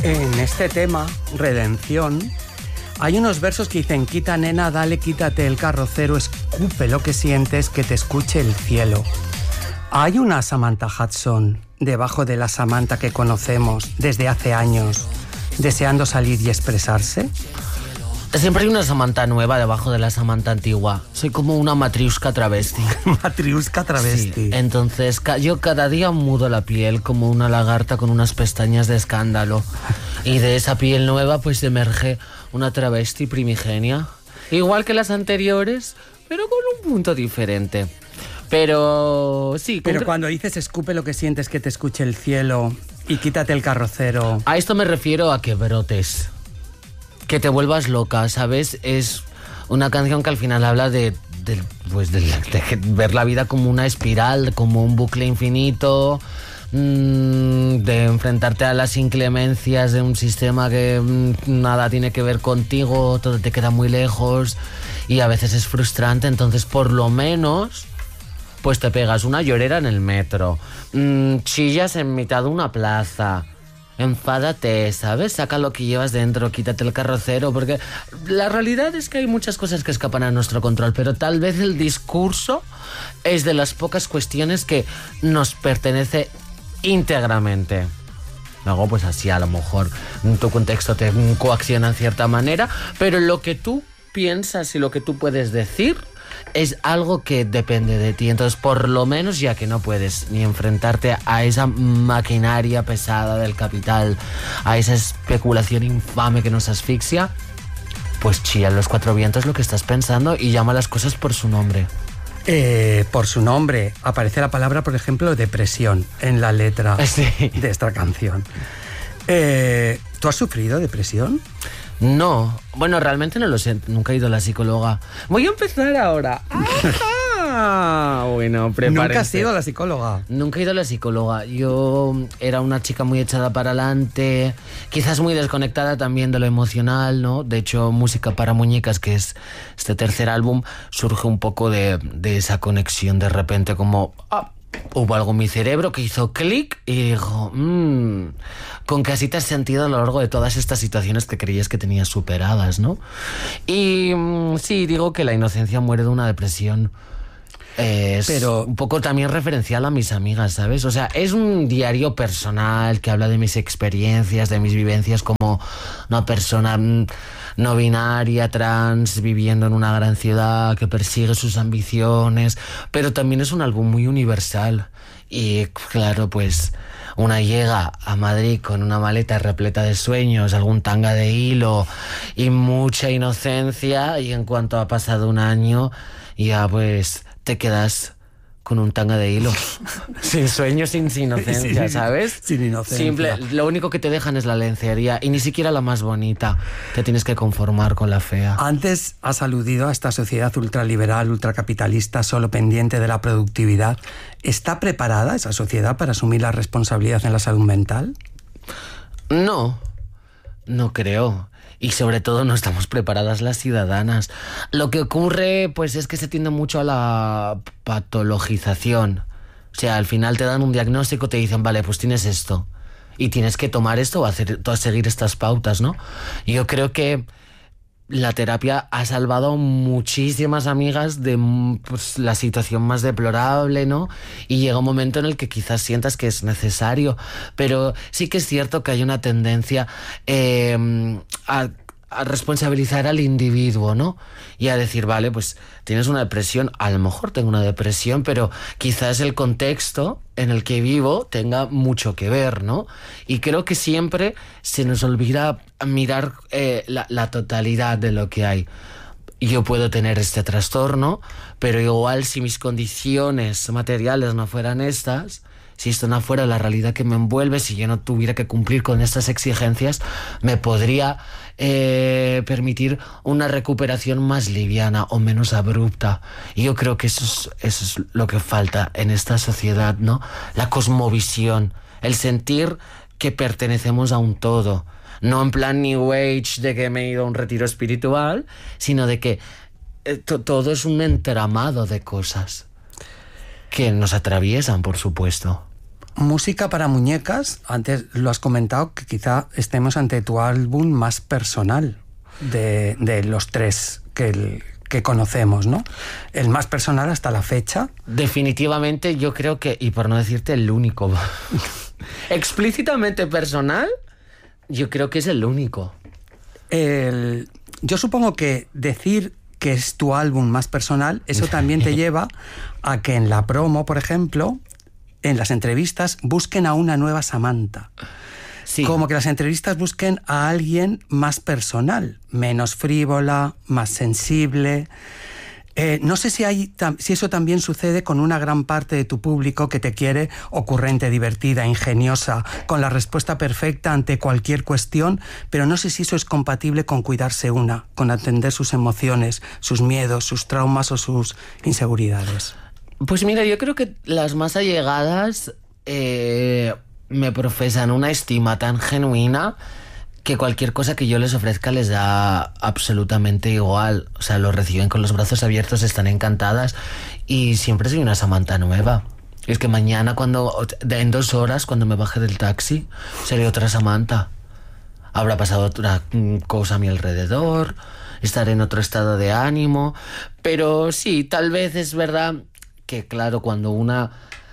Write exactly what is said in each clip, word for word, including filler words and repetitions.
En este tema, Redención, hay unos versos que dicen: quita nena, dale, quítate el carrocero, escupe lo que sientes, que te escuche el cielo. Hay una Samantha Hudson debajo de la Samantha que conocemos desde hace años, deseando salir y expresarse. Siempre hay una Samantha nueva debajo de la Samantha antigua. Soy como una matriusca travesti. Matriusca travesti. Sí, entonces ca- yo cada día mudo la piel como una lagarta con unas pestañas de escándalo. Y de esa piel nueva pues emerge una travesti primigenia. Igual que las anteriores, pero con un punto diferente. Pero sí. Pero concre- cuando dices escupe lo que sientes, que te escuche el cielo y quítate el carrocero... A esto me refiero a que brotes. Que te vuelvas loca, ¿sabes? Es una canción que al final habla de, de, pues de, de ver la vida como una espiral, como un bucle infinito, mmm, de enfrentarte a las inclemencias de un sistema que mmm, nada tiene que ver contigo, todo te queda muy lejos y a veces es frustrante. Entonces, por lo menos, pues te pegas una llorera en el metro, mmm, chillas en mitad de una plaza... Enfádate, ¿sabes? Saca lo que llevas dentro, quítate el carrocero, porque la realidad es que hay muchas cosas que escapan a nuestro control, pero tal vez el discurso es de las pocas cuestiones que nos pertenece íntegramente. Luego, pues así a lo mejor tu contexto te coacciona en cierta manera, pero lo que tú piensas y lo que tú puedes decir es algo que depende de ti. Entonces, por lo menos, ya que no puedes ni enfrentarte a esa maquinaria pesada del capital, a esa especulación infame que nos asfixia, pues chilla en los cuatro vientos lo que estás pensando y llama las cosas por su nombre. Eh, por su nombre aparece la palabra, por ejemplo, depresión en la letra Sí. de esta canción. Eh, ¿Tú has sufrido depresión? No, bueno, realmente no lo sé, nunca he ido a la psicóloga. Voy a empezar ahora. Ah, bueno, prepárense. ¿Nunca has ido a la psicóloga? Nunca he ido a la psicóloga. Yo era una chica muy echada para adelante, quizás muy desconectada también de lo emocional, ¿no? De hecho, Música para Muñecas, que es este tercer álbum, surge un poco de, de esa conexión de repente, como... Ah, hubo algo en mi cerebro que hizo clic y dijo, mmm, con que así te has sentido a lo largo de todas estas situaciones que creías que tenías superadas, ¿no? Y mmm, sí, digo que la inocencia muere de una depresión. Es Pero... un poco también referencial a mis amigas, ¿sabes? O sea, es un diario personal que habla de mis experiencias, de mis vivencias como una persona no binaria, trans, viviendo en una gran ciudad, que persigue sus ambiciones, pero también es un álbum muy universal. Y claro, pues una llega a Madrid con una maleta repleta de sueños, algún tanga de hilo y mucha inocencia, y en cuanto ha pasado un año, ya pues... te quedas con un tanga de hilo. Sin sueños, sin, sin inocencia, sin, ¿sabes? Sin inocencia. Simple, lo único que te dejan es la lencería y ni siquiera la más bonita. Te tienes que conformar con la fea. Antes has aludido a esta sociedad ultraliberal, ultracapitalista, solo pendiente de la productividad. ¿Está preparada esa sociedad para asumir la responsabilidad en la salud mental? No, no creo. Y sobre todo no estamos preparadas las ciudadanas. Lo que ocurre pues es que se tiende mucho a la patologización. O sea, al final te dan un diagnóstico, te dicen, vale, pues tienes esto y tienes que tomar esto o hacer, seguir estas pautas, ¿no? Y yo creo que la terapia ha salvado a muchísimas amigas de pues, la situación más deplorable, ¿no? Y llega un momento en el que quizás sientas que es necesario, pero sí que es cierto que hay una tendencia eh, a, a responsabilizar al individuo, ¿no? Y a decir, vale, pues tienes una depresión, a lo mejor tengo una depresión, pero quizás el contexto en el que vivo tenga mucho que ver, ¿no? Y creo que siempre se nos olvida mirar eh, la, la totalidad de lo que hay. Yo puedo tener este trastorno, pero igual si mis condiciones materiales no fueran estas, si esto no fuera la realidad que me envuelve, si yo no tuviera que cumplir con estas exigencias, me podría eh, permitir una recuperación más liviana o menos abrupta. Y yo creo que eso es, eso es lo que falta en esta sociedad, ¿no? La cosmovisión, el sentir que pertenecemos a un todo. No en plan New Age de que me he ido a un retiro espiritual, sino de que eh, to- todo es un entramado de cosas que nos atraviesan, por supuesto. música para muñecas, antes lo has comentado, que quizá estemos ante tu álbum más personal de, de los tres que, el, que conocemos, ¿no? El más personal hasta la fecha. Definitivamente yo creo que, y por no decirte el único, explícitamente personal, yo creo que es el único. El, yo supongo que decir que es tu álbum más personal, eso también te lleva a que en la promo, por ejemplo, en las entrevistas, busquen a una nueva Samantha. Sí. Como que las entrevistas busquen a alguien más personal, menos frívola, más sensible. Eh, no sé si, hay, si eso también sucede con una gran parte de tu público que te quiere ocurrente, divertida, ingeniosa, con la respuesta perfecta ante cualquier cuestión, pero no sé si eso es compatible con cuidarse una, con atender sus emociones, sus miedos, sus traumas o sus inseguridades. Pues mira, yo creo que las más allegadas eh, me profesan una estima tan genuina que cualquier cosa que yo les ofrezca les da absolutamente igual. O sea, lo reciben con los brazos abiertos, están encantadas y siempre soy una Samantha nueva. Es que mañana, cuando en dos horas, cuando me baje del taxi, seré otra Samantha. Habrá pasado otra cosa a mi alrededor, estaré en otro estado de ánimo. Pero sí, tal vez es verdad que, claro, cuando una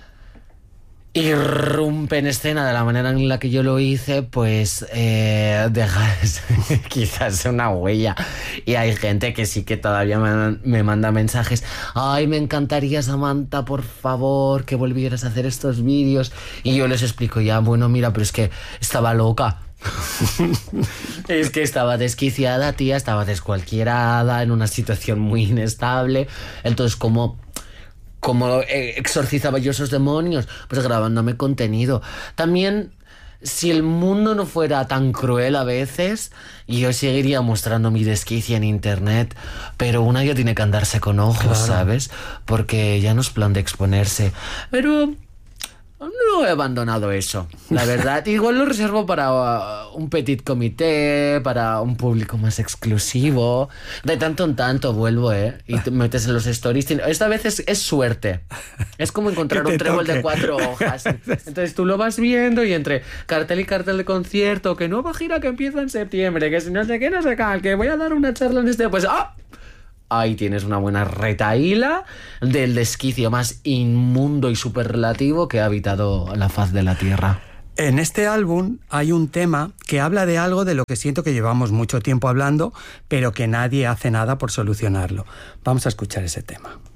irrumpe en escena de la manera en la que yo lo hice, pues eh, dejas quizás una huella. Y hay gente que sí que todavía me, me manda mensajes: ay, me encantaría, Samantha, por favor, que volvieras a hacer estos vídeos. Y yo les explico ya, bueno, mira, pero es que estaba loca. Es que estaba desquiciada, tía, estaba descualquierada, en una situación muy inestable. Entonces, como... ¿Cómo exorcizaba yo esos demonios? Pues grabándome contenido. También, si el mundo no fuera tan cruel a veces, yo seguiría mostrando mi desquicia en internet, pero una ya tiene que andarse con ojos, claro, ¿sabes? Porque ya no es plan de exponerse. Pero no he abandonado eso, la verdad. Igual lo reservo para uh, un petit comité, para un público más exclusivo. De tanto en tanto vuelvo, ¿eh? Y te metes en los stories. Esta vez es, es suerte. Es como encontrar un trébol de cuatro hojas. Entonces tú lo vas viendo y entre cartel y cartel de concierto, que nueva gira que empieza en septiembre, que si no sé qué, no sé qué, que voy a dar una charla en este... Pues ¡ah! Ahí tienes una buena retahíla del desquicio más inmundo y superlativo que ha habitado la faz de la tierra. En este álbum hay un tema que habla de algo de lo que siento que llevamos mucho tiempo hablando, pero que nadie hace nada por solucionarlo. Vamos a escuchar ese tema.